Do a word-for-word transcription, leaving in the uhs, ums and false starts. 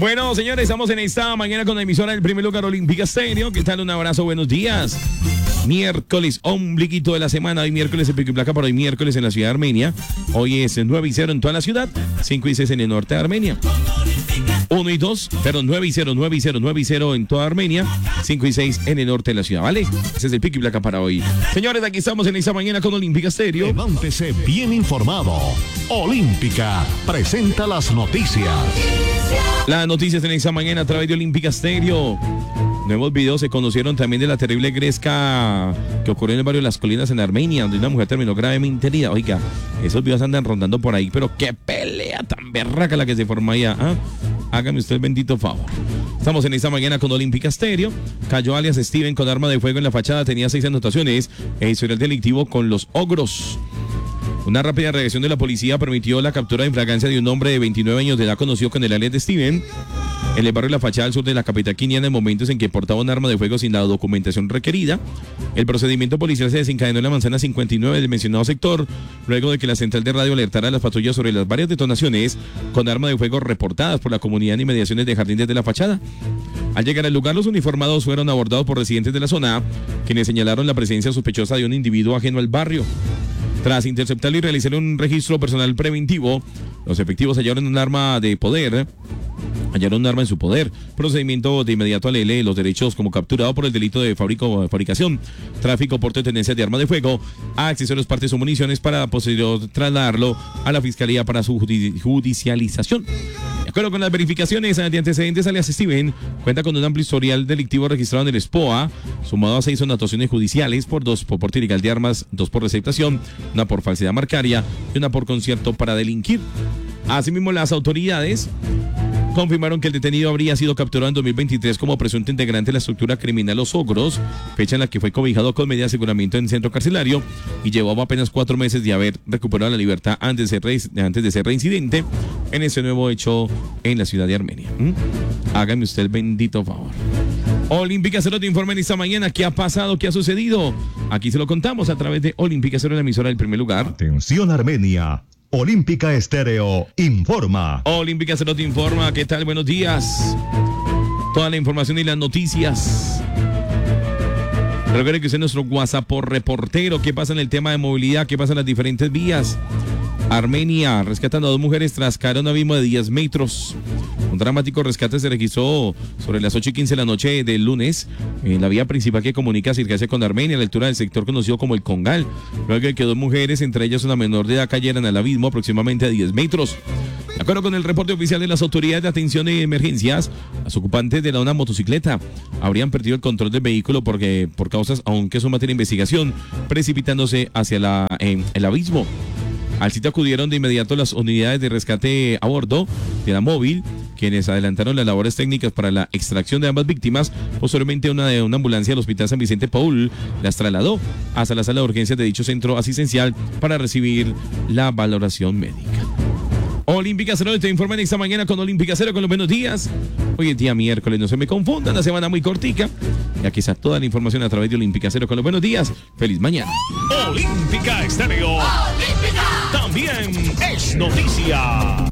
Bueno, señores, estamos en esta mañana con la emisora del primer lugar Olímpica Estéreo. ¿Qué tal? Un abrazo, buenos días. Miércoles, ombliguito de la semana. Hoy miércoles el pico y placa para hoy miércoles en la ciudad de Armenia. Hoy es nueve y cero en toda la ciudad, cinco y seis en el norte de Armenia. uno y dos, perdón, nueve y cero, nueve y cero, nueve y cero en toda Armenia, cinco y seis en el norte de la ciudad, ¿vale? Ese es el pico y placa para hoy. Señores, aquí estamos en esta mañana con Olímpica Estéreo. Levántese bien informado. Olímpica presenta las noticias. Las noticias en esta mañana a través de Olímpica Estéreo. Nuevos videos se conocieron también de la terrible gresca que ocurrió en el barrio de Las Colinas en Armenia, donde una mujer terminó gravemente herida. Oiga, esos videos andan rondando por ahí, pero qué pelea tan berraca la que se forma allá. ¿Ah? Hágame usted el bendito favor. Estamos en esta mañana con Olímpica Estéreo. Cayó alias Steven con arma de fuego en la fachada, tenía seis anotaciones e historial delictivo con los ogros. Una rápida reacción de la policía permitió la captura en flagrancia de un hombre de veintinueve años de edad conocido con el alias de Steven en el barrio de La Fachada al sur de la capital quiniana en momentos en que portaba un arma de fuego sin la documentación requerida. El procedimiento policial se desencadenó en la manzana cincuenta y nueve del mencionado sector, luego de que la central de radio alertara a las patrullas sobre las varias detonaciones con arma de fuego reportadas por la comunidad en inmediaciones de Jardines de La Fachada. Al llegar al lugar, los uniformados fueron abordados por residentes de la zona, quienes señalaron la presencia sospechosa de un individuo ajeno al barrio. Tras interceptarlo y realizar un registro personal preventivo, los efectivos hallaron un arma de poder, hallaron un arma en su poder. Procedimiento de inmediato al L, los derechos como capturado por el delito de fabrico, fabricación, tráfico, porte de tenencia de arma de fuego, accesorios, partes o municiones para posterior trasladarlo a la fiscalía para su judicialización. De acuerdo con las verificaciones de antecedentes, alias Steven cuenta con un amplio historial delictivo registrado en el S P O A, sumado a seis anotaciones judiciales por dos por porte ilegal de armas, dos por receptación, una por falsedad marcaria y una por concierto para delinquir. Asimismo, las autoridades confirmaron que el detenido habría sido capturado en dos mil veintitrés como presunto integrante de la estructura criminal Los Ogros, fecha en la que fue cobijado con medida de aseguramiento en centro carcelario y llevaba apenas cuatro meses de haber recuperado la libertad antes de ser, re, antes de ser reincidente en ese nuevo hecho en la ciudad de Armenia. ¿Mm? Hágame usted el bendito favor. Olímpica Cero te informa en esta mañana qué ha pasado, qué ha sucedido. Aquí se lo contamos a través de Olímpica Cero, la emisora del primer lugar. Atención Armenia. Olímpica Estéreo informa. Olímpica Cero te informa. ¿Qué tal? Buenos días. Toda la información y las noticias. Recuerde que usted es nuestro WhatsApp por reportero. ¿Qué pasa en el tema de movilidad? ¿Qué pasa en las diferentes vías? Armenia, rescatando a dos mujeres tras caer a un abismo de diez metros. Un dramático rescate se registró sobre las ocho y quince de la noche del lunes en la vía principal que comunica Circasia con Armenia, a la altura del sector conocido como el Congal. Luego de que dos mujeres, entre ellas una menor de edad, cayeran al abismo aproximadamente a diez metros. De acuerdo con el reporte oficial de las autoridades de atención de emergencias, las ocupantes de la una motocicleta habrían perdido el control del vehículo porque, por causas, aunque son materia de investigación, precipitándose hacia la, eh, el abismo. Al sitio acudieron de inmediato las unidades de rescate a bordo de la móvil, quienes adelantaron las labores técnicas para la extracción de ambas víctimas. Posteriormente, una de una ambulancia del Hospital San Vicente Paul las trasladó hasta la sala de urgencias de dicho centro asistencial para recibir la valoración médica. Olímpica Cero te informan esta mañana con Olímpica Cero con los buenos días. Hoy es día miércoles, no se me confundan, la semana muy cortica. Y aquí está toda la información a través de Olímpica Cero con los buenos días. Feliz mañana. Olímpica Estéreo. Olímpica. También es noticia.